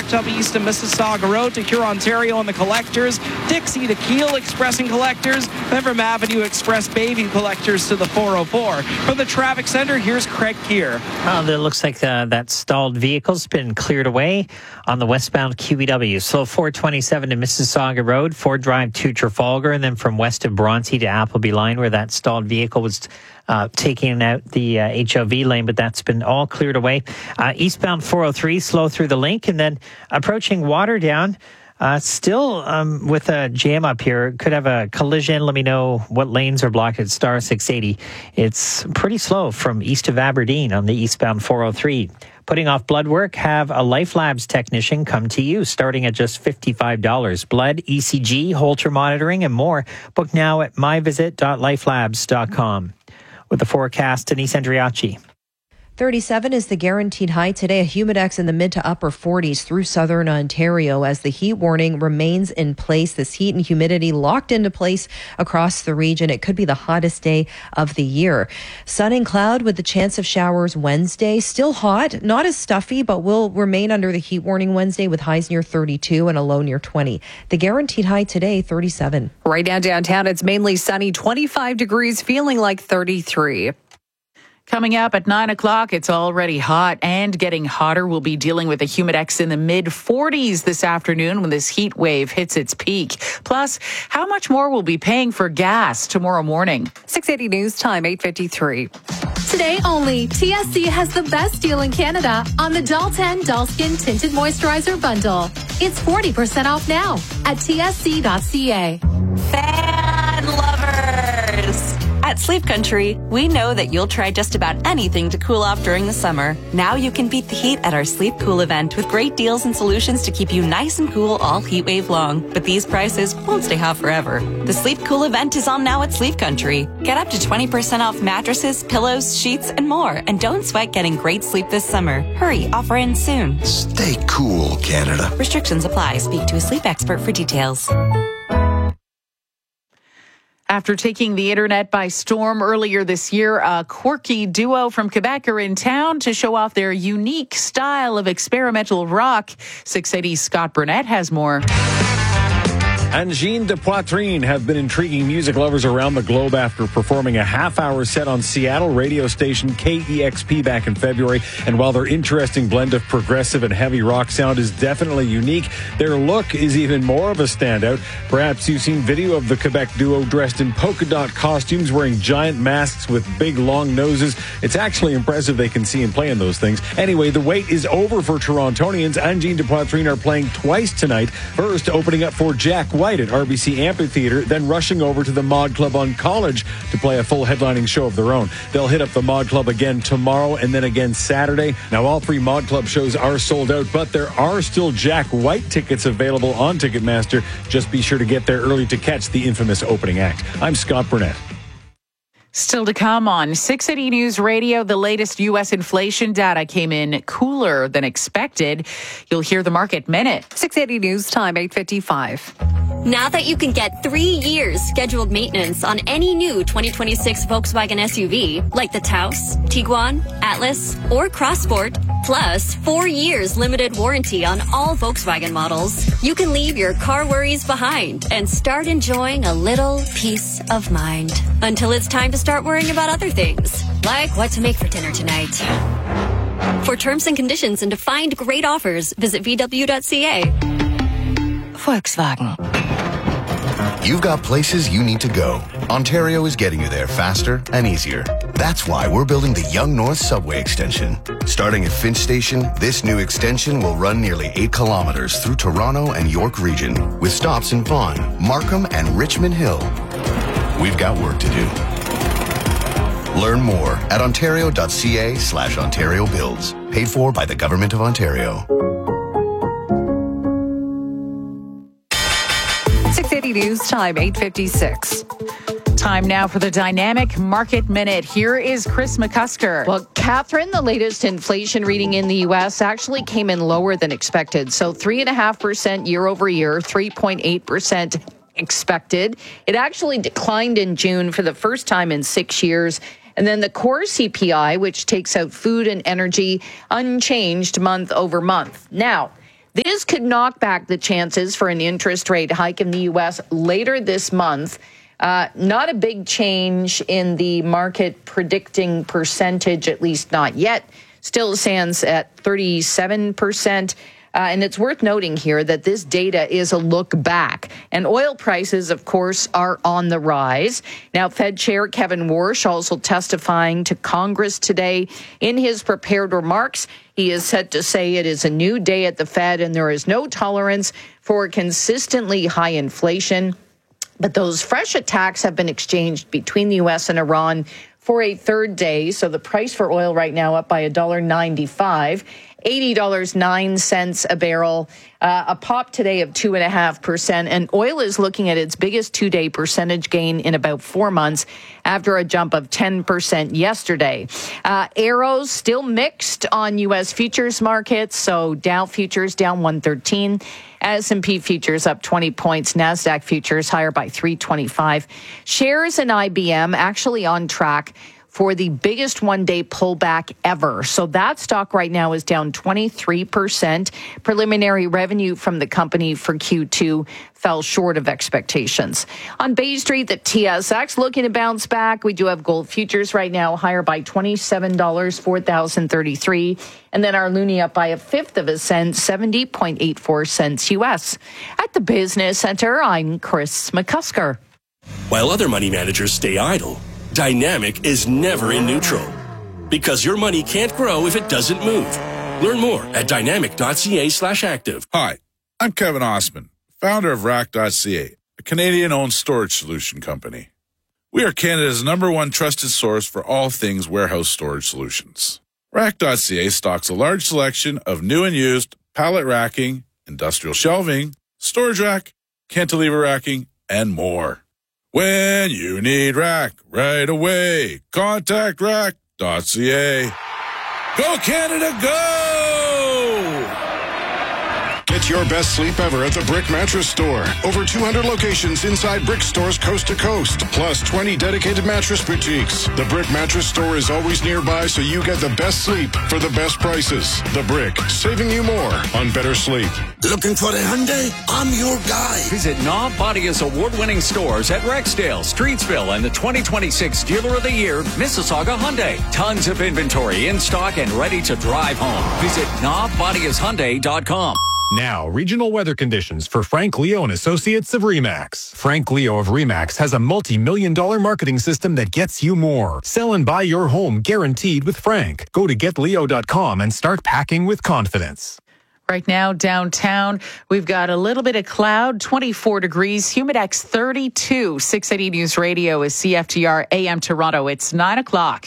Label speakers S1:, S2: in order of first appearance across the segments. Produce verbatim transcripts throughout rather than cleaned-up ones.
S1: backed up east of Mississauga Road to Hurontario and the collectors, Dixie to Keele Express and collectors, then from Avenue Express Bayview collectors to the four oh four. From the traffic center, here's Craig Keir.
S2: Well, it looks like uh, that stalled vehicle's been cleared away on the westbound Q E W. Slow four twenty-seven to Mississauga Road, Ford Drive to Trafalgar, and then from west of Bronte to Appleby Line, where that stalled vehicle was uh, taking out the uh, H O V lane, but that's been all cleared away. Uh, eastbound four oh three, slow through the link, and then approaching Waterdown. Uh, still um, with a jam up here. Could have a collision. Let me know what lanes are blocked at star six eighty. It's pretty slow from east of Aberdeen on the eastbound four oh three. Putting off blood work, have a Life Labs technician come to you starting at just fifty-five dollars. Blood, E C G, Holter monitoring, and more. Book now at my visit dot life labs dot com. With the forecast, Denise Andriachi.
S3: thirty-seven is the guaranteed high today. A humidex in the mid to upper forties through southern Ontario as the heat warning remains in place. This heat and humidity locked into place across the region. It could be the hottest day of the year. Sun and cloud with the chance of showers Wednesday. Still hot, not as stuffy, but will remain under the heat warning Wednesday with highs near thirty-two and a low near twenty. The guaranteed high today, thirty-seven.
S4: Right now downtown, it's mainly sunny, twenty-five degrees, feeling like thirty-three. Coming up at nine o'clock, it's already hot and getting hotter. We'll be dealing with a humidex in the mid forties this afternoon when this heat wave hits its peak. Plus, how much more we'll be paying for gas tomorrow morning. six eighty News Time, eight fifty-three.
S5: Today only, T S C has the best deal in Canada on the Doll ten Doll Skin Tinted Moisturizer Bundle. It's forty percent off now at T S C dot C A.
S6: Fan lovers! At Sleep Country, we know that you'll try just about anything to cool off during the summer. Now you can beat the heat at our Sleep Cool event with great deals and solutions to keep you nice and cool all heat wave long. But these prices won't stay hot forever. The Sleep Cool event is on now at Sleep Country. Get up to twenty percent off mattresses, pillows, sheets, and more. And don't sweat getting great sleep this summer. Hurry, offer ends soon.
S7: Stay cool, Canada.
S6: Restrictions apply. Speak to a sleep expert for details.
S4: After taking the internet by storm earlier this year, a quirky duo from Quebec are in town to show off their unique style of experimental rock. six eighty's Scott Burnett has more.
S8: Angine de Poitrine have been intriguing music lovers around the globe after performing a half-hour set on Seattle radio station K E X P back in February. And while their interesting blend of progressive and heavy rock sound is definitely unique, their look is even more of a standout. Perhaps you've seen video of the Quebec duo dressed in polka dot costumes, wearing giant masks with big, long noses. It's actually impressive they can see and play in those things. Anyway, the wait is over for Torontonians. Angine de Poitrine are playing twice tonight. First, opening up for Jack White at R B C Amphitheatre, then rushing over to the Mod Club on College to play a full headlining show of their own. They'll hit up the Mod Club again tomorrow and then again Saturday. Now, all three Mod Club shows are sold out, but there are still Jack White tickets available on Ticketmaster. Just be sure to get there early to catch the infamous opening act. I'm Scott Burnett.
S4: Still to come on six eighty News Radio, the latest U S inflation data came in cooler than expected. You'll hear the Market Minute.
S9: six eighty News Time, eight fifty-five.
S10: Now that you can get three years scheduled maintenance on any new twenty twenty-six Volkswagen S U V, like the Taos, Tiguan, Atlas, or Crossport, plus four years limited warranty on all Volkswagen models, you can leave your car worries behind and start enjoying a little peace of mind. Until it's time to start worrying about other things, like what to make for dinner tonight. For terms and conditions and to find great offers, visit V W dot C A.
S9: Volkswagen.
S7: You've got places you need to go. Ontario is getting you there faster and easier. That's why we're building the Yonge North Subway Extension. Starting at Finch Station, this new extension will run nearly eight kilometers through Toronto and York region, with stops in Vaughan, Markham, and Richmond Hill. We've got work to do. Learn more at ontario dot C A slash Ontario Builds. Paid for by the Government of Ontario.
S9: six eighty News Time, eight fifty-six.
S4: Time now for the Dynamic Market Minute. Here is Chris McCusker.
S11: Well, Catherine, the latest inflation reading in the U S actually came in lower than expected. So three point five percent year over year, three point eight percent expected. It actually declined in June for the first time in six years. And then the core C P I, which takes out food and energy, unchanged month over month. Now, This could knock back the chances for an interest rate hike in the U S later this month. Uh, not a big change in the market predicting percentage, at least not yet. Still stands at thirty-seven percent. Uh, and it's worth noting here that this data is a look back. And oil prices, of course, are on the rise. Now, Fed Chair Kevin Warsh also testifying to Congress today. In his prepared remarks, he is set to say it is a new day at the Fed and there is no tolerance for consistently high inflation. But those fresh attacks have been exchanged between the U S and Iran for a third day. So the price for oil right now up by one dollar ninety-five. eighty dollars and nine cents a barrel, uh, a pop today of two point five percent. And oil is looking at its biggest two-day percentage gain in about four months after a jump of ten percent yesterday. Uh, arrows still mixed on U S futures markets. So Dow futures down one thirteen. S and P futures up twenty points. NASDAQ futures higher by three twenty-five. Shares in I B M actually on track for the biggest one-day pullback ever. So that stock right now is down twenty-three percent. Preliminary revenue from the company for Q two fell short of expectations. On Bay Street, the T S X looking to bounce back. We do have gold futures right now higher by twenty-seven dollars, four thousand thirty-three. And then our loonie up by a fifth of a cent, seventy point eight four cents U S. At the Business Center, I'm Chris McCusker.
S12: While other money managers stay idle, Dynamic is never in neutral, because your money can't grow if it doesn't move. Learn more at dynamic.ca slash active.
S13: Hi, I'm Kevin Osman, founder of rack dot c a, a Canadian-owned storage solution company. We are Canada's number one trusted source for all things warehouse storage solutions. rack dot c a stocks a large selection of new and used pallet racking, industrial shelving, storage rack, cantilever racking, and more. When you need rack right away, contact rack dot c a. Go Canada, go!
S14: Get your best sleep ever at the Brick Mattress Store. Over two hundred locations inside Brick stores coast to coast, plus twenty dedicated mattress boutiques. The Brick Mattress Store is always nearby, so you get the best sleep for the best prices. The Brick, saving you more on better sleep.
S15: Looking for a Hyundai? I'm your guy.
S16: Visit Knob Bodia's award-winning stores at Rexdale, Streetsville, and the twenty twenty-six Dealer of the Year, Mississauga Hyundai. Tons of inventory in stock and ready to drive home. Visit knob bodias hyundai dot com.
S17: Now, regional weather conditions for Frank Leo and Associates of RE/MAX. Frank Leo of RE/MAX has a multi-million dollar marketing system that gets you more. Sell and buy your home guaranteed with Frank. Go to get leo dot com and start packing with confidence.
S4: Right now, downtown, we've got a little bit of cloud, twenty-four degrees, Humidex thirty-two. six eighty News Radio is C F T R A M Toronto. It's nine o'clock.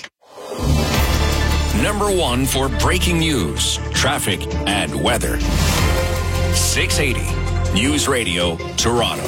S18: Number one for breaking news, traffic, and weather. six eighty News Radio, Toronto.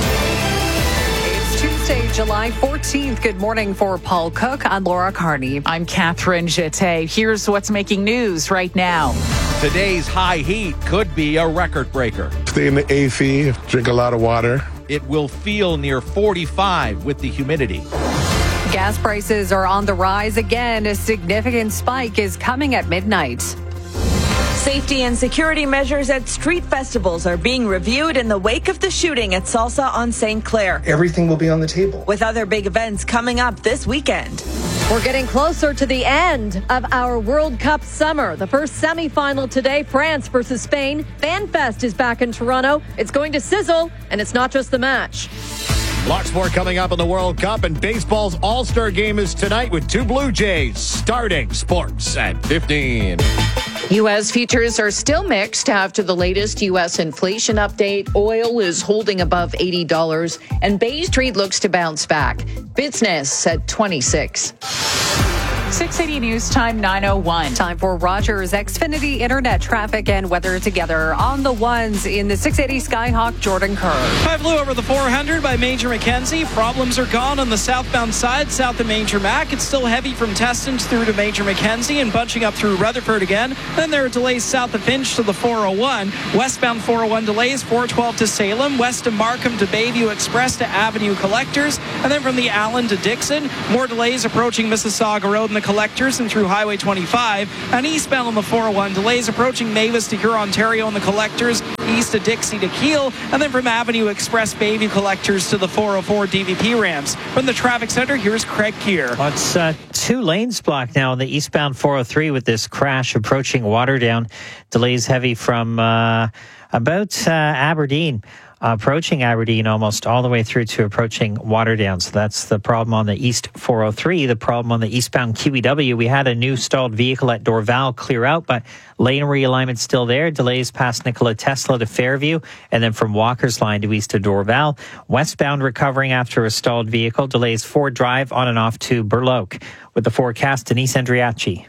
S9: It's Tuesday, July fourteenth. Good morning for Paul Cook. I'm Laura Carney.
S4: I'm Catherine Jeté. Here's what's making news right now.
S19: Today's high heat could be a record breaker.
S20: Stay in the A C, drink a lot of water.
S19: It will feel near forty-five with the humidity.
S9: Gas prices are on the rise again. A significant spike is coming at midnight.
S21: Safety and security measures at street festivals are being reviewed in the wake of the shooting at Salsa on Saint Clair.
S22: Everything will be on the table.
S21: With other big events coming up this weekend.
S23: We're getting closer to the end of our World Cup summer. The first semifinal today, France versus Spain. FanFest is back in Toronto. It's going to sizzle, and it's not just the match.
S24: Lots more coming up in the World Cup, and baseball's All-Star Game is tonight with two Blue Jays starting sports at fifteen.
S11: U S futures are still mixed after the latest U S inflation update. Oil is holding above eighty dollars, and Bay Street looks to bounce back. Business at twenty-six.
S4: six eighty News Time, nine oh one.
S9: Time for Rogers Xfinity Internet traffic and weather together on the ones in the six eighty Skyhawk, Jordan Kerr.
S1: I flew over the four hundred by Major Mackenzie. Problems are gone on the southbound side, south of Major Mac. It's still heavy from Testons through to Major Mackenzie and bunching up through Rutherford again. Then there are delays south of Finch to the four oh one. Westbound four oh one delays, four twelve to Salem. West of Markham to Bayview Express to Avenue Collectors. And then from the Allen to Dixon, more delays approaching Mississauga Road the collectors and through Highway twenty-five. And eastbound on the four oh one, delays approaching Mavis to Huron, Ontario and the collectors, east of Dixie to Kiel, and then from Avenue Express Bayview collectors to the four oh four D V P ramps. From the traffic center, here's Craig Keir.
S2: Well, it's uh, two lanes blocked now on the eastbound four oh three with this crash approaching Waterdown. Delays heavy from uh, about uh, Aberdeen. Uh, approaching Aberdeen almost all the way through to approaching Waterdown. So that's the problem on the East four oh three. The problem on the eastbound Q E W. We had a new stalled vehicle at Dorval clear out, but lane realignment still there. Delays past Nikola Tesla to Fairview, and then from Walker's Line to east of Dorval. Westbound recovering after a stalled vehicle. Delays Ford Drive on and off to Burloak. With the forecast, Denise Andriachi.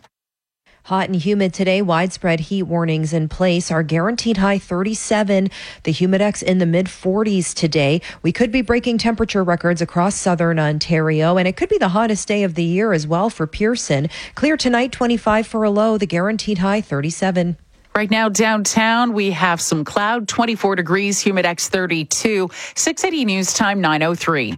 S3: Hot and humid today. Widespread heat warnings in place. Our guaranteed high thirty-seven. The humidex in the mid forties today. We could be breaking temperature records across southern Ontario, and it could be the hottest day of the year as well for Pearson. Clear tonight, twenty-five for a low. The guaranteed high thirty-seven.
S4: Right now, downtown, we have some cloud, twenty-four degrees, humidex thirty-two. six eighty News Time, nine oh three.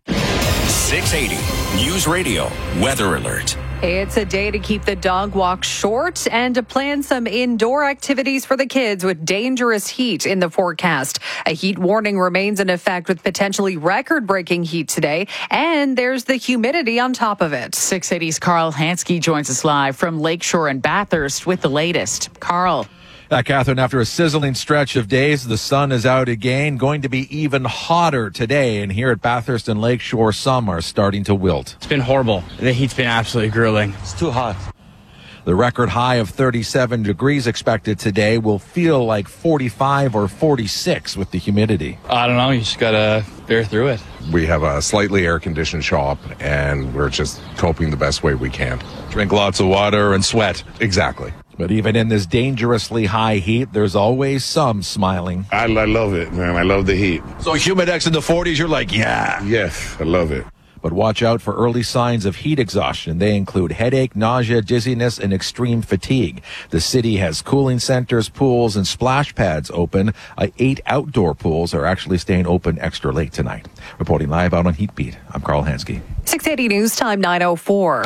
S18: six eighty News Radio Weather Alert.
S9: It's a day to keep the dog walk short and to plan some indoor activities for the kids with dangerous heat in the forecast. A heat warning remains in effect with potentially record-breaking heat today, and there's the humidity on top of it.
S4: six eighty's Carl Hansky joins us live from Lakeshore and Bathurst with the latest. Carl.
S19: Uh, Catherine, after a sizzling stretch of days, the sun is out again, going to be even hotter today. And here at Bathurst and Lakeshore, some are starting to wilt.
S5: It's been horrible. The heat's been absolutely grueling. It's too hot.
S19: The record high of thirty-seven degrees expected today will feel like forty-five or forty-six with the humidity.
S5: I don't know. You just got to bear through it.
S22: We have a slightly air-conditioned shop, and we're just coping the best way we can.
S19: Drink lots of water and sweat.
S22: Exactly.
S19: But even in this dangerously high heat, there's always some smiling.
S20: I, I love it, man. I love the heat.
S19: So humidex in the forties, you're like, yeah.
S20: Yes, I love it.
S19: But watch out for early signs of heat exhaustion. They include headache, nausea, dizziness, and extreme fatigue. The city has cooling centers, pools, and splash pads open. Uh, eight outdoor pools are actually staying open extra late tonight. Reporting live out on Heat Beat, I'm Carl Hansky.
S9: six eighty News Time, nine oh four.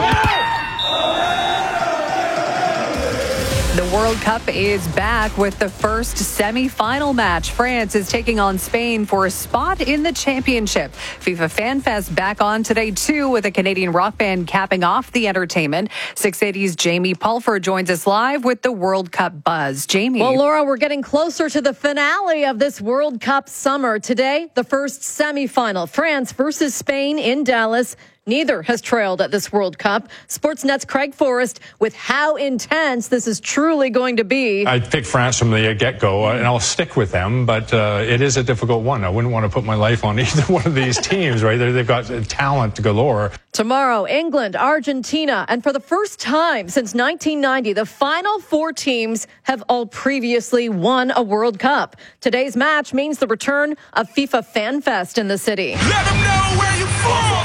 S9: The World Cup is back with the first semi-final match. France is taking on Spain for a spot in the championship. FIFA Fan Fest back on today, too, with a Canadian rock band capping off the entertainment. six eighty's Jamie Pulfer joins us live with the World Cup buzz. Jamie.
S23: Well, Laura, we're getting closer to the finale of this World Cup summer. Today, the first semi-final. France versus Spain in Dallas. Neither has trailed at this World Cup. Sportsnet's Craig Forrest with how intense this is truly going to be.
S17: I picked France from the get-go, and I'll stick with them, but uh, it is a difficult one. I wouldn't want to put my life on either one of these teams, right? They've got talent galore.
S23: Tomorrow, England, Argentina, and for the first time since nineteen ninety, the final four teams have all previously won a World Cup. Today's match means the return of FIFA Fan Fest in the city.
S15: Let them know where you're from.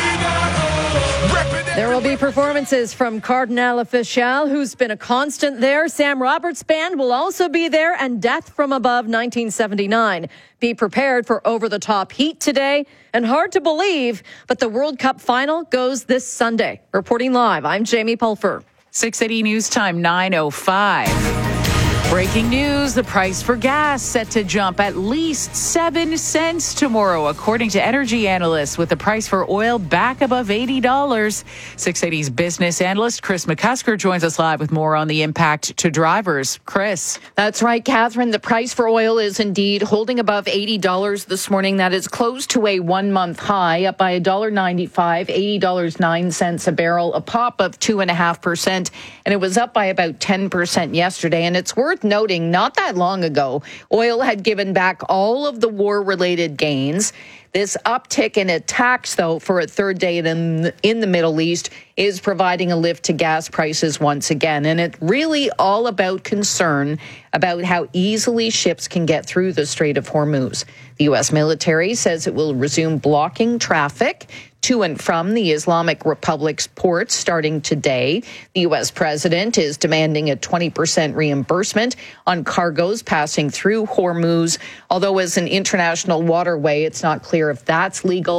S23: There will be performances from Cardinal Official, who's been a constant there. Sam Roberts' band will also be there, and Death from Above nineteen seventy-nine. Be prepared for over-the-top heat today. And hard to believe, but the World Cup final goes this Sunday. Reporting live, I'm Jamie Pulfer.
S4: six eighty News Time, nine oh five. Breaking news, the price for gas set to jump at least seven cents tomorrow, according to energy analysts, with the price for oil back above eighty dollars. six eighty's business analyst Chris McCusker joins us live with more on the impact to drivers. Chris.
S11: That's right, Catherine. The price for oil is indeed holding above eighty dollars this morning. That is close to a one-month high, up by one dollar ninety-five, eighty dollars and nine cents a barrel, a pop of two point five percent, and it was up by about ten percent yesterday. And it's worth noting, not that long ago, oil had given back all of the war-related gains. This uptick in attacks, though, for a third day in, in the Middle East is providing a lift to gas prices once again. And it's really all about concern about how easily ships can get through the Strait of Hormuz. The U S military says it will resume blocking traffic to and from the Islamic Republic's ports starting today. The U S president is demanding a twenty percent reimbursement on cargoes passing through Hormuz, although as an international waterway, it's not clear if that's legal.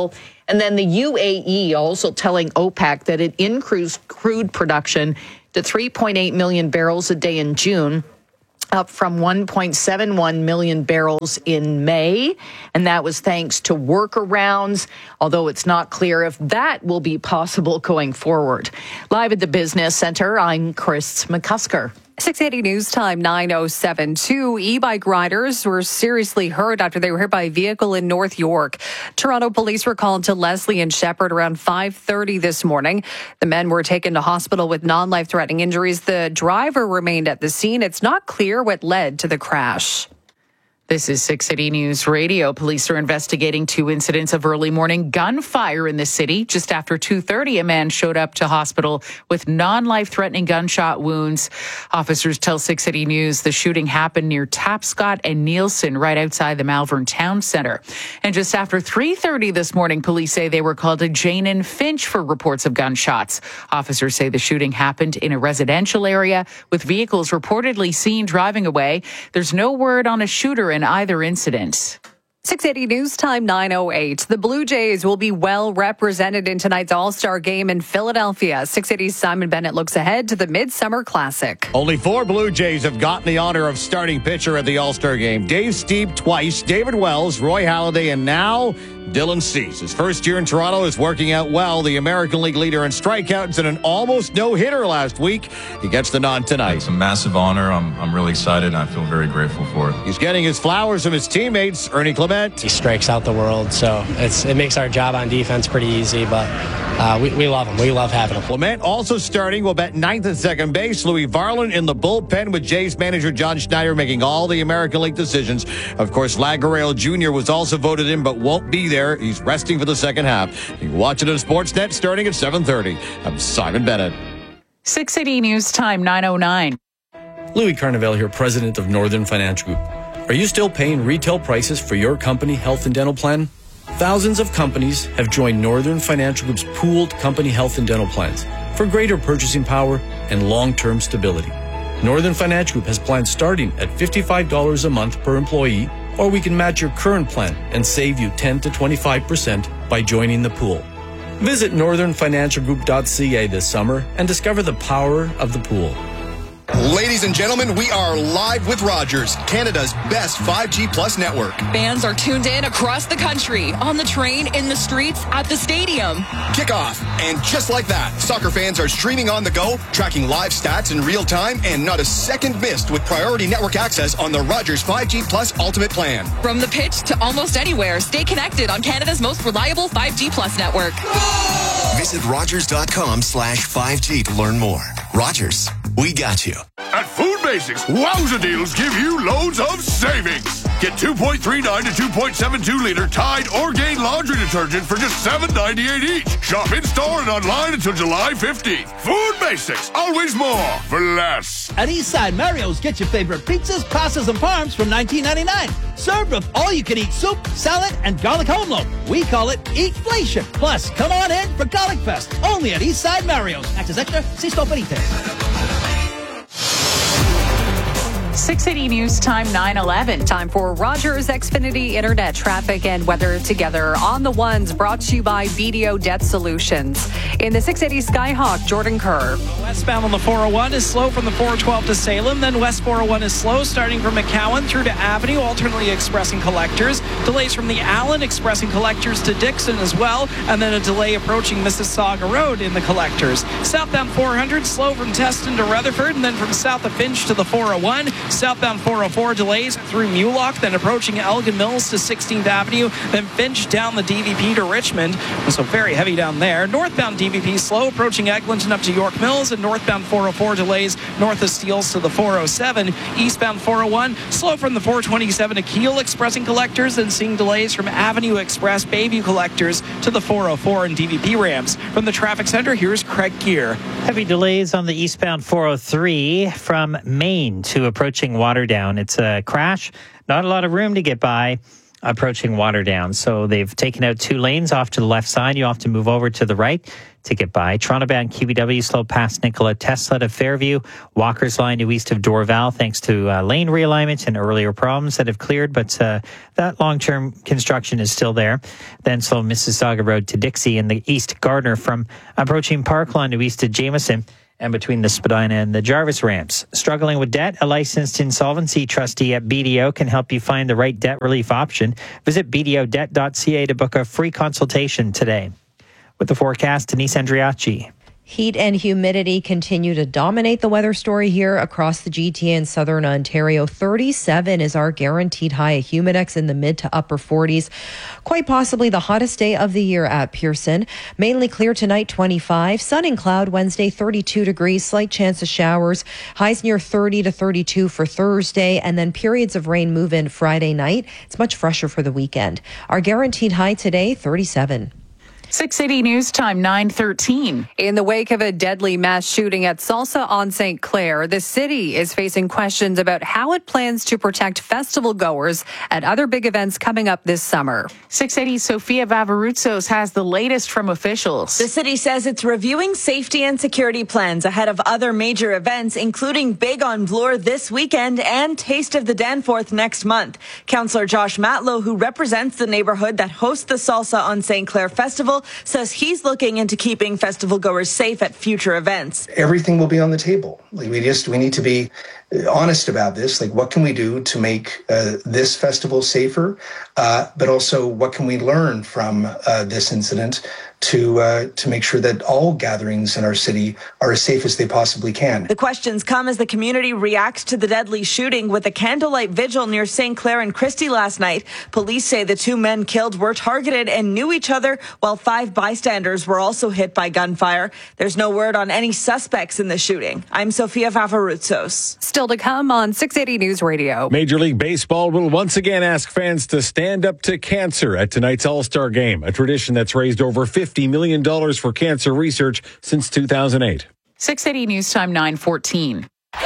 S11: And then the U A E also telling OPEC that it increased crude production to three point eight million barrels a day in June, up from one point seven one million barrels in May. And that was thanks to workarounds, although it's not clear if that will be possible going forward. Live at the Business Center, I'm Chris McCusker.
S9: six eighty News Time, nine oh seven. Two e-bike riders were seriously hurt after they were hit by a vehicle in North York. Toronto police were called to Leslie and Shepherd around five thirty this morning. The men were taken to hospital with non-life-threatening injuries. The driver remained at the scene. It's not clear what led to the crash.
S4: This is six eighty News Radio. Police are investigating two incidents of early morning gunfire in the city. Just after two thirty, a man showed up to hospital with non-life-threatening gunshot wounds. Officers tell six eighty News the shooting happened near Tapscott and Nielsen, right outside the Malvern Town Centre. And just after three thirty this morning, police say they were called to Jane and Finch for reports of gunshots. Officers say the shooting happened in a residential area with vehicles reportedly seen driving away. There's no word on a shooter in either incident.
S9: six eighty News Time, nine oh eight. The Blue Jays will be well represented in tonight's All-Star game in Philadelphia. six eighty's Simon Bennett looks ahead to the Midsummer Classic.
S24: Only four Blue Jays have gotten the honor of starting pitcher at the All-Star game. Dave Stieb twice, David Wells, Roy Halladay, and now Dylan Cease. His first year in Toronto is working out well. The American League leader in strikeouts and an almost no-hitter last week. He gets the nod tonight.
S6: It's a massive honor. I'm, I'm really excited, and I feel very grateful for it.
S24: He's getting his flowers from his teammates, Ernie Clement.
S7: He strikes out the world, so it's it makes our job on defense pretty easy, but uh, we, we love him. We love having him.
S24: Clement also starting will bat ninth at second base. Louis Varland in the bullpen with Jays manager John Schneider making all the American League decisions. Of course, Lagarelle Junior was also voted in but won't be there. He's resting for the second half. You can watch it on Sportsnet starting at seven thirty. I'm Simon Bennett.
S4: six eighty News Time, nine oh nine.
S8: Louis Carnevale here, president of Northern Financial Group. Are you still paying retail prices for your company health and dental plan? Thousands of companies have joined Northern Financial Group's pooled company health and dental plans for greater purchasing power and long-term stability. Northern Financial Group has plans starting at fifty-five dollars a month per employee, or we can match your current plan and save you ten to twenty-five percent by joining the pool. Visit northern financial group dot c a this summer and discover the power of the pool.
S10: Ladies and gentlemen, we are live with Rogers, Canada's best five G plus network.
S25: Fans are tuned in across the country, on the train, in the streets, at the stadium.
S10: Kickoff. And just like that, soccer fans are streaming on the go, tracking live stats in real time, and not a second missed with priority network access on the Rogers five G Plus Ultimate Plan.
S25: From the pitch to almost anywhere, stay connected on Canada's most reliable five G Plus network.
S26: Visit rogers.com slash 5G to learn more. Rogers, we got you.
S15: At Food Basics, wowza deals give you loads of savings. Get two point three nine to two point seven two liter Tide Orgain laundry detergent for just seven ninety-eight each. Shop in store and online until July fifteenth. Food Basics, always more for less.
S27: At Eastside Mario's, get your favorite pizzas, pastas, and parms from nineteen ninety-nine. Served with all-you-can-eat soup, salad, and garlic home loaf. We call it Eatflation. Plus, come on in for Garlic Fest, only at Eastside Mario's. Access extra, see Store
S4: six eighty News Time, nine eleven.
S9: Time for Rogers Xfinity Internet traffic and weather together on the ones, brought to you by B D O Debt Solutions. In the six eighty Skyhawk, Jordan Kerr.
S1: Westbound on the four oh one is slow from the four twelve to Salem. Then West four oh one is slow starting from McCowan through to Avenue, alternately expressing collectors. Delays from the Allen expressing collectors to Dixon as well. And then a delay approaching Mississauga Road in the collectors. Southbound four hundred slow from Teston to Rutherford, and then from south of Finch to the four oh one. Southbound four oh four delays through Mulock, then approaching Elgin Mills to sixteenth Avenue, then Finch down the D V P to Richmond. So very heavy down there. Northbound D V P slow approaching Eglinton up to York Mills, and northbound four oh four delays north of Steeles to the four oh seven. Eastbound four oh one slow from the four twenty-seven to Keele expressing collectors, and seeing delays from Avenue Express Bayview collectors to the four oh four and D V P ramps. From the traffic center, here's Craig Gear.
S2: Heavy delays on the eastbound four oh three from Maine to approaching Waterdown. It's a crash. Not a lot of room to get by. approaching Waterdown. So they've taken out two lanes off to the left side. You have to move over to the right to get by. Toronto-bound Q V W slow past Nikola Tesla to Fairview. Walker's line to east of Dorval thanks to uh, lane realignment and earlier problems that have cleared, but uh, that long-term construction is still there. Then slow Mississauga Road to Dixie in the east. Gardner from approaching Parkline to east of Jameson and between the Spadina and the Jarvis ramps. Struggling with debt? A licensed insolvency trustee at B D O can help you find the right debt relief option. Visit b d o debt dot c a to book a free consultation today. With the forecast, Denise Andriachi.
S3: Heat and humidity continue to dominate the weather story here across the G T A in southern Ontario. thirty-seven is our guaranteed high, a humidex in the mid to upper forties. Quite possibly the hottest day of the year at Pearson. Mainly clear tonight, twenty-five. Sun and cloud Wednesday, thirty-two degrees. Slight chance of showers. Highs near thirty to thirty-two for Thursday. And then periods of rain move in Friday night. It's much fresher for the weekend. Our guaranteed high today, thirty-seven.
S4: six eighty News Time, nine thirteen.
S9: In the wake of a deadly mass shooting at Salsa on Saint Clair, the city is facing questions about how it plans to protect festival goers at other big events coming up this summer.
S4: six eighty Sofia Vavaroutsos has the latest from officials.
S12: The city says it's reviewing safety and security plans ahead of other major events, including Big on Bloor this weekend and Taste of the Danforth next month. Councillor Josh Matlow, who represents the neighborhood that hosts the Salsa on Saint Clair Festival, says he's looking into keeping festival goers safe at future events.
S13: Everything will be on the table. Like we just we need to be honest about this. Like, what can we do to make uh, this festival safer? Uh, but also, what can we learn from uh, this incident to uh, to make sure that all gatherings in our city are as safe as they possibly can?
S12: The questions come as the community reacts to the deadly shooting with a candlelight vigil near Saint Clair and Christie last night. Police say the two men killed were targeted and knew each other, while five bystanders were also hit by gunfire. There's no word on any suspects in the shooting. I'm Sofia Vavaroutsos.
S9: Still to come on six eighty News Radio.
S24: Major League Baseball will once again ask fans to stand up to cancer at tonight's All-Star Game, a tradition that's raised over fifty million dollars for cancer research since two thousand eight.
S4: six eighty News Time, nine fourteen.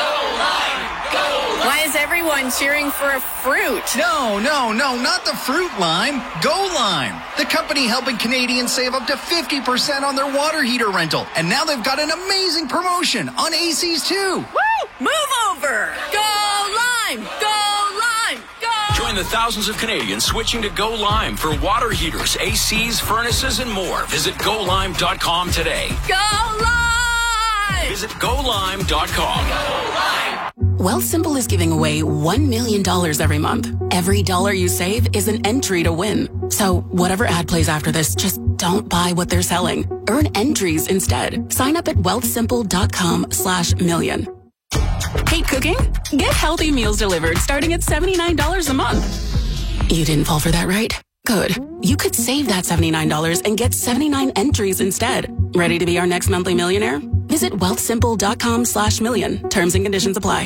S14: Why is everyone cheering for a fruit?
S16: No, no, no, not the fruit lime. Go Lime, the company helping Canadians save up to fifty percent on their water heater rental. And now they've got an amazing promotion on A Cs too.
S14: Woo! Move over! Go Lime! Go Lime! Go!
S18: Join the thousands of Canadians switching to Go Lime for water heaters, A Cs, furnaces, and more. Visit go lime dot com today.
S14: Go Lime!
S18: Visit go lime dot com.
S14: Go Lime!
S21: Wealthsimple is giving away one million dollars every month. Every dollar you save is an entry to win. So whatever ad plays after this, just don't buy what they're selling. Earn entries instead. Sign up at wealthsimple dot com slash million. Hate cooking? Get healthy meals delivered starting at seventy-nine dollars a month. You didn't fall for that, right? Good. You could save that seventy-nine dollars and get seventy-nine entries instead. Ready to be our next monthly millionaire? Visit wealthsimple dot com slash million. Terms and conditions apply.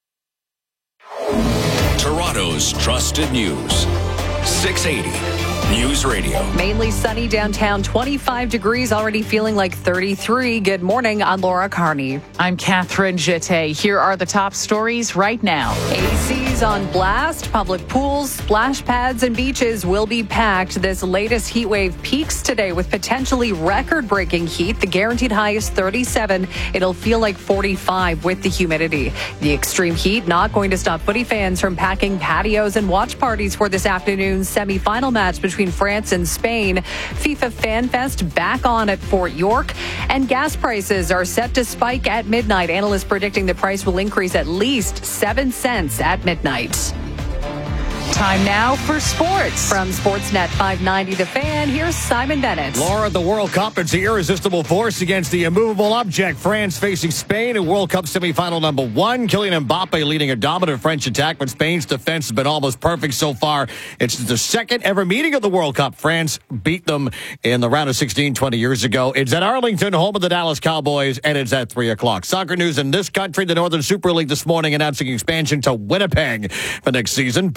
S18: Toronto's trusted news. six eighty News Radio.
S9: Mainly sunny downtown, twenty-five degrees, already feeling like thirty-three. Good morning, I'm Laura Carney.
S4: I'm Catherine Jeté. Here are the top stories right now.
S9: A Cs on blast, public pools, splash pads, and beaches will be packed. This latest heat wave peaks today with potentially record-breaking heat. The guaranteed high is thirty-seven. It'll feel like forty-five with the humidity. The extreme heat not going to stop footy fans from packing patios and watch parties for this afternoon's semifinal match between between France and Spain. FIFA Fan Fest back on at Fort York. And gas prices are set to spike at midnight. Analysts predicting the price will increase at least seven cents at midnight.
S4: Time now for sports.
S9: From Sportsnet five ninety The Fan, here's Simon Bennett.
S24: Laura, the World Cup, it's the irresistible force against the immovable object. France facing Spain in World Cup semifinal number one. Kylian Mbappe leading a dominant French attack, but Spain's defense has been almost perfect so far. It's the second ever meeting of the World Cup. France beat them in the round of sixteen twenty years ago. It's at Arlington, home of the Dallas Cowboys, and it's at three o'clock. Soccer news in this country. The Northern Super League this morning announcing expansion to Winnipeg for next season. Baseball's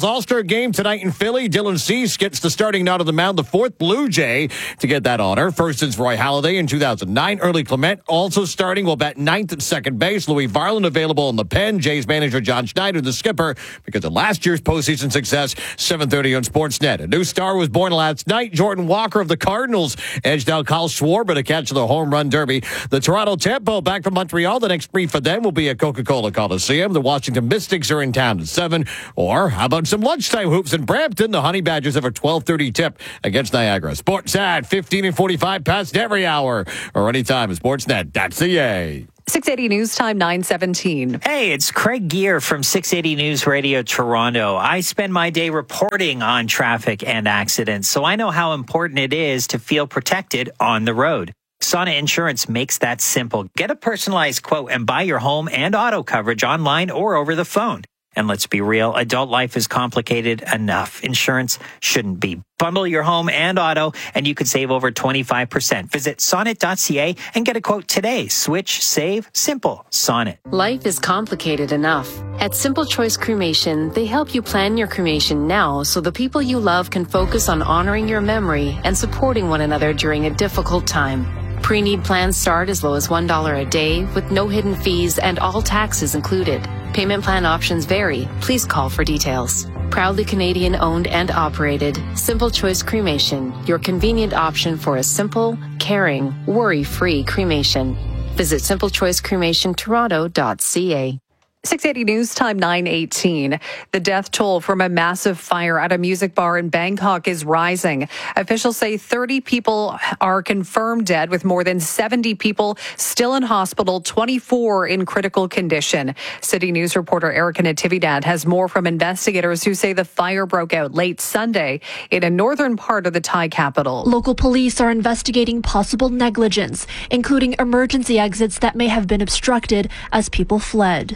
S24: All-Star Game tonight in Philly. Dylan Cease gets the starting nod of the mound, the fourth Blue Jay to get that honor. First since Roy Halladay in two thousand nine. Early Clement also starting. Will bat ninth at second base. Louis Varland available in the pen. Jays manager John Schneider, the skipper, because of last year's postseason success. seven thirty on Sportsnet. A new star was born last night. Jordan Walker of the Cardinals edged out Kyle Schwarber to catch the home run derby. The Toronto Tempo back from Montreal. The next brief for them will be at Coca-Cola Coliseum. The Washington Mystics are in town at seven. Or how about some lunchtime hoops in Brampton? The Honey Badgers have a twelve thirty tip against Niagara. Sportsnet, fifteen and forty-five past every hour. Or anytime at sportsnet dot c a.
S9: six eighty News Time, nine seventeen.
S2: Hey, it's Craig Gear from six eighty News Radio Toronto. I spend my day reporting on traffic and accidents, so I know how important it is to feel protected on the road. Sonnet Insurance makes that simple. Get a personalized quote and buy your home and auto coverage online or over the phone. And let's be real, adult life is complicated enough. Insurance shouldn't be. Bundle your home and auto, and you could save over twenty-five percent. Visit sonnet dot c a and get a quote today. Switch, save, simple. Sonnet.
S5: Life is complicated enough. At Simple Choice Cremation, they help you plan your cremation now so the people you love can focus on honoring your memory and supporting one another during a difficult time. Pre-need plans start as low as one dollar a day with no hidden fees and all taxes included. Payment plan options vary. Please call for details. Proudly Canadian owned and operated, Simple Choice Cremation, your convenient option for a simple, caring, worry-free cremation. Visit simple choice cremation toronto dot c a.
S9: six eighty News Time, nine eighteen. The death toll from a massive fire at a music bar in Bangkok is rising. Officials say thirty people are confirmed dead, with more than seventy people still in hospital, twenty-four in critical condition. City News reporter Erica Natividad has more from investigators who say the fire broke out late Sunday in a northern part of the Thai capital.
S11: Local police are investigating possible negligence, including emergency exits that may have been obstructed as people fled.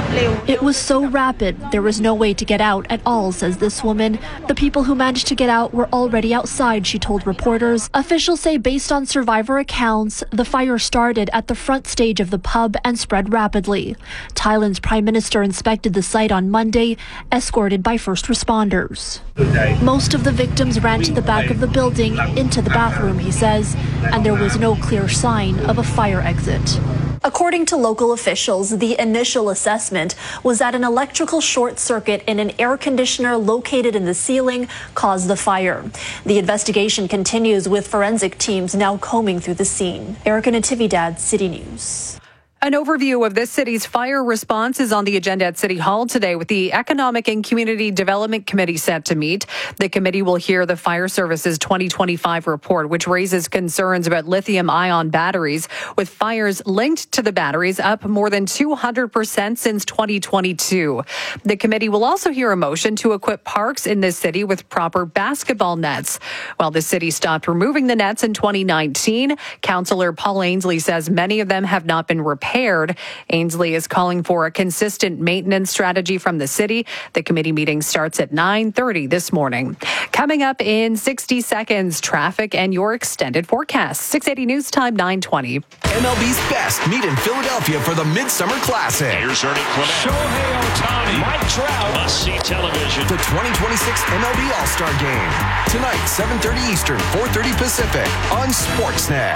S11: It was so rapid, there was no way to get out at all, says this woman. The people who managed to get out were already outside, she told reporters. Officials say based on survivor accounts, the fire started at the front stage of the pub and spread rapidly. Thailand's prime minister inspected the site on Monday, escorted by first responders. Most of the victims ran to the back of the building, into the bathroom, he says, and there was no clear sign of a fire exit. According to local officials, the initial assessment was that an electrical short circuit in an air conditioner located in the ceiling caused the fire. The investigation continues, with forensic teams now combing through the scene. Erica Natividad, City News.
S9: An overview of this city's fire response is on the agenda at City Hall today, with the Economic and Community Development Committee set to meet. The committee will hear the Fire Service's twenty twenty-five report, which raises concerns about lithium-ion batteries, with fires linked to the batteries up more than two hundred percent since twenty twenty-two. The committee will also hear a motion to equip parks in this city with proper basketball nets. While the city stopped removing the nets in twenty nineteen, Councillor Paul Ainsley says many of them have not been repaired. Ainsley is calling for a consistent maintenance strategy from the city. The committee meeting starts at nine thirty this morning. Coming up in sixty seconds, traffic and your extended forecast. six eighty News Time, nine twenty.
S17: M L B's best meet in Philadelphia for the Midsummer Classic.
S18: Here's Ernie Clement. Shohei Ohtani. Mike Trout. Must-see television.
S17: The twenty twenty-six M L B All-Star Game. Tonight, seven thirty Eastern, four thirty Pacific on Sportsnet.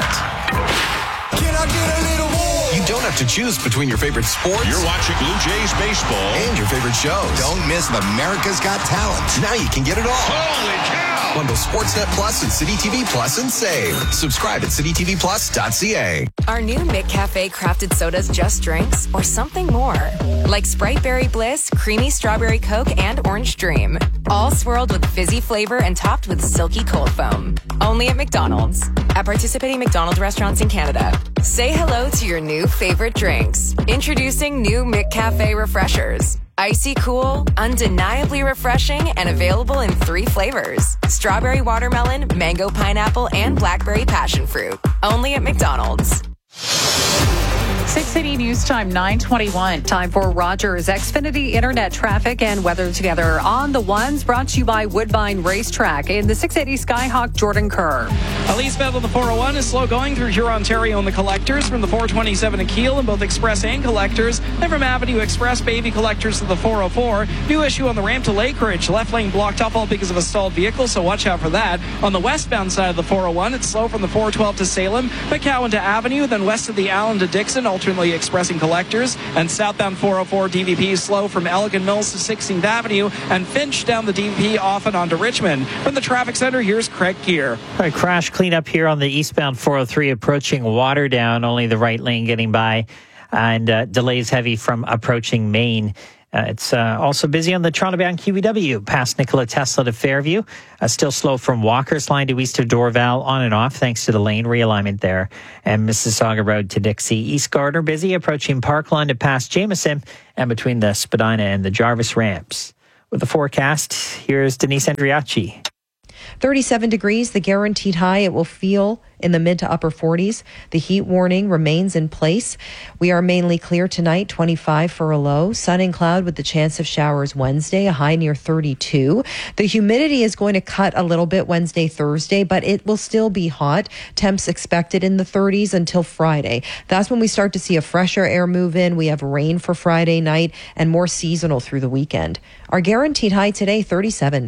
S17: Can I get a little more? You don't have to choose between your favorite sports.
S18: You're watching Blue Jays baseball.
S17: And your favorite shows.
S26: Don't miss America's Got Talent.
S17: Now you can get it all.
S18: Holy cow!
S17: Bundle Sportsnet Plus and City T V Plus and save. Subscribe at city t v plus dot c a.
S19: Are new McCafe crafted sodas just drinks or something more? Like Sprite Berry Bliss, Creamy Strawberry Coke, and Orange Dream. All swirled with fizzy flavor and topped with silky cold foam. Only at McDonald's. At participating McDonald's restaurants in Canada. Say hello to your new favorite drinks. Introducing new McCafe Refreshers. Icy cool, undeniably refreshing, and available in three flavors. Strawberry watermelon, mango pineapple, and blackberry passion fruit. Only at McDonald's.
S4: six eighty News Time, nine twenty-one.
S9: Time for Rogers Xfinity Internet traffic and weather together on the ones, brought to you by Woodbine Racetrack in the six eighty Skyhawk Jordan Kerr.
S1: At least on the four oh one is slow going through Huron, Ontario and the collectors from the four twenty-seven to Kiel in both express and collectors. Then from Avenue Express, Bayview collectors to the four oh four. New issue on the ramp to Lakeridge. Left lane blocked up all because of a stalled vehicle, so watch out for that. On the westbound side of the four oh one, it's slow from the four twelve to Salem, McCowan to Avenue, then west of the Allen to Dixon, alternately expressing collectors. And southbound four oh four D V P slow from Elgin Mills to sixteenth Avenue, and Finch down the D V P off and onto Richmond. From the traffic center, here's Craig Gear.
S2: All right, crash cleanup here on the eastbound four oh three approaching Waterdown, only the right lane getting by, and uh, delays heavy from approaching Maine. Uh, it's uh, also busy on the Toronto-bound Q V W past Nikola Tesla to Fairview. Uh, still slow from Walker's Line to east of Dorval, on and off thanks to the lane realignment there. And Mississauga Road to Dixie. East Gardner busy approaching Parkland to past Jameson and between the Spadina and the Jarvis ramps. With the forecast, here's Denise Andriacci.
S3: thirty-seven degrees, the guaranteed high. It will feel in the mid to upper forties. The heat warning remains in place. We are mainly clear tonight, twenty-five for a low. Sun and cloud with the chance of showers Wednesday, a high near thirty-two. The humidity is going to cut a little bit Wednesday, Thursday, but it will still be hot. Temps expected in the thirties until Friday. That's when we start to see a fresher air move in. We have rain for Friday night and more seasonal through the weekend. Our guaranteed high today, thirty-seven.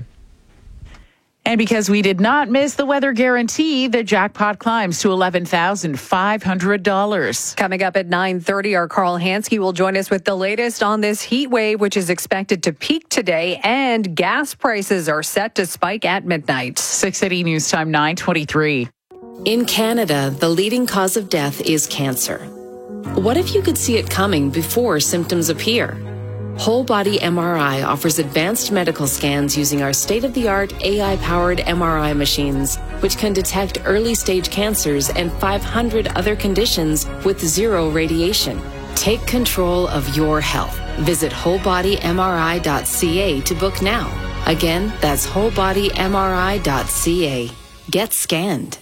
S4: And because we did not miss the weather guarantee, the jackpot climbs to eleven thousand five hundred dollars.
S9: Coming up at nine thirty, our Carl Hansky will join us with the latest on this heat wave, which is expected to peak today, and gas prices are set to spike at midnight.
S4: six eighty News Time, nine twenty-three.
S5: In Canada, the leading cause of death is cancer. What if you could see it coming before symptoms appear? Whole Body M R I offers advanced medical scans using our state-of-the-art A I-powered M R I machines, which can detect early-stage cancers and five hundred other conditions with zero radiation. Take control of your health. Visit whole body M R I dot C A to book now. Again, that's whole body M R I dot C A. Get scanned.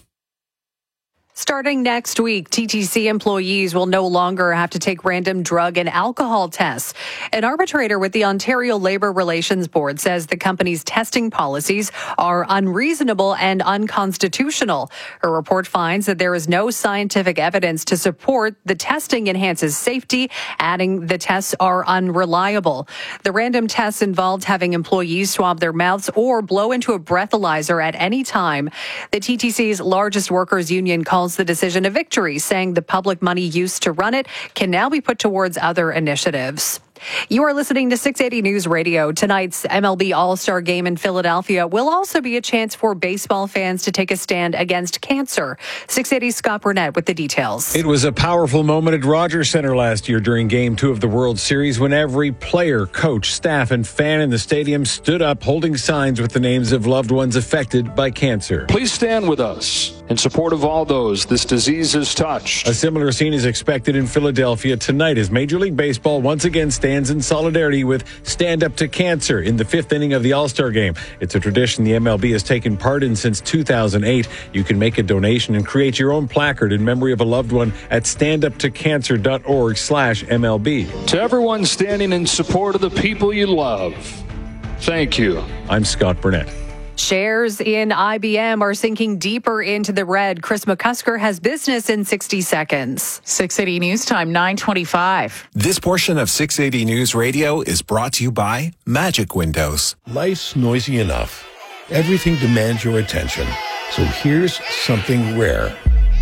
S9: Starting next week, T T C employees will no longer have to take random drug and alcohol tests. An arbitrator with the Ontario Labour Relations Board says the company's testing policies are unreasonable and unconstitutional. Her report finds that there is no scientific evidence to support the testing enhances safety, adding the tests are unreliable. The random tests involved having employees swab their mouths or blow into a breathalyzer at any time. The T T C's largest workers' union calls the decision a victory, saying the public money used to run it can now be put towards other initiatives. You are listening to six eighty News Radio. Tonight's M L B All-Star Game in Philadelphia will also be a chance for baseball fans to take a stand against cancer. six eighty Scott Burnett with the details.
S24: It was a powerful moment at Rogers Centre last year during Game two of the World Series when every player, coach, staff, and fan in the stadium stood up holding signs with the names of loved ones affected by cancer.
S6: Please stand with us in support of all those this disease has touched.
S24: A similar scene is expected in Philadelphia tonight as Major League Baseball once again stands in solidarity with Stand Up to Cancer in the fifth inning of the All-Star Game. It's a tradition the M L B has taken part in since two thousand eight. You can make a donation and create your own placard in memory of a loved one at stand up to cancer dot org slash M L B.
S6: To everyone standing in support of the people you love, thank you.
S24: I'm Scott Burnett.
S9: Shares in I B M are sinking deeper into the red. Chris McCusker has business in sixty seconds.
S4: six eighty News Time, nine twenty-five.
S26: This portion of six eighty News Radio is brought to you by Magic Windows.
S7: Life's noisy enough. Everything demands your attention. So here's something rare.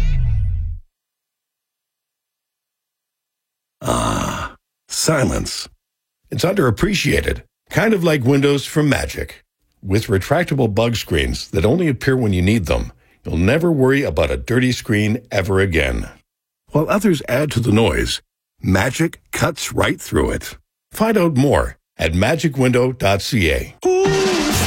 S7: Ah, silence. It's underappreciated. Kind of like Windows from Magic. With retractable bug screens that only appear when you need them, you'll never worry about a dirty screen ever again. While others add to the noise, Magic cuts right through it. Find out more at magic window dot C A.